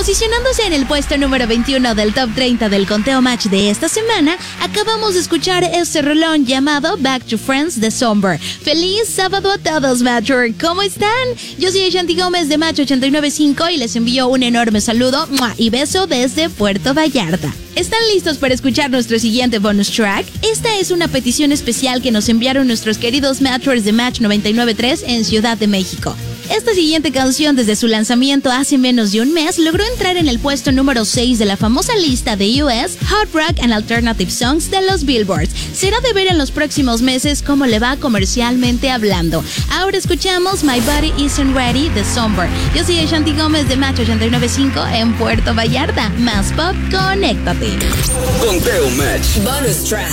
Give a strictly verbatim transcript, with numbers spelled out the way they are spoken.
Posicionándose en el puesto número veintiuno del top treinta del conteo match de esta semana, acabamos de escuchar este rolón llamado Back to Friends de Somber. ¡Feliz sábado a todos, Matcher! ¿Cómo están? Yo soy Shanti Gómez de Match ochenta y nueve punto cinco y les envío un enorme saludo y beso desde Puerto Vallarta. ¿Están listos para escuchar nuestro siguiente bonus track? Esta es una petición especial que nos enviaron nuestros queridos Matchers de Match noventa y nueve punto tres en Ciudad de México. Esta siguiente canción, desde su lanzamiento hace menos de un mes, logró entrar en el puesto número seis de la famosa lista de U S Hot Rock and Alternative Songs de los Billboards. Será de ver en los próximos meses cómo le va comercialmente hablando. Ahora escuchamos My Body Isn't Ready de Somber. Yo soy Shanti Gómez de Match ochenta y nueve punto cinco en Puerto Vallarta. Más pop, conéctate. Conteo Match. Bonus track.